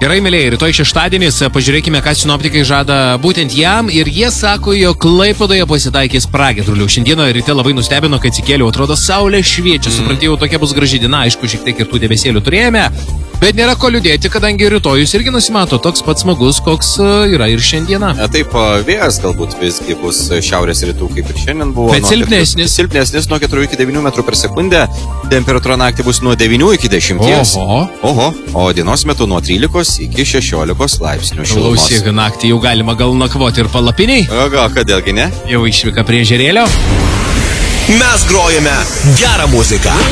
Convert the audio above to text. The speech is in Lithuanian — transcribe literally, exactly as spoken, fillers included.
Gerai, mėlėjai, rytoj šeštadienis, pažiūrėkime, ką sinoptikai žada būtent jam ir jie sako, jog Klaipėdoje pasitaikys pragiedrulių. Šiandieną ryte labai nustebino, kai atsikėliau, atrodo, saulė šviečia, mm. supratėjau, tokia bus graži diena, aišku, šiek tiek ir tų debesėlių turėjome, bet nėra ko liūdėti, kadangi rytojus irgi nusimato toks pats smagus, koks yra ir šiandieną. A, taip, vėjas galbūt visgi bus šiaurės rytų, kaip ir šiandien buvo. Bet silpnesnis. Silpnesnis nuo keturių iki devynių metrų per sekundę, temperatūra naktį bus nuo devynių iki dešimties. Oho. Oho, o dienos metu nuo trylikos iki šešiolikos laipsnių šilumos. Klausyk, naktį jau galima gal nakvoti ir palapiniai. O gal, kodėlgi ne? Jau išvyka prie ežerėlio. Mes grojame gerą muziką.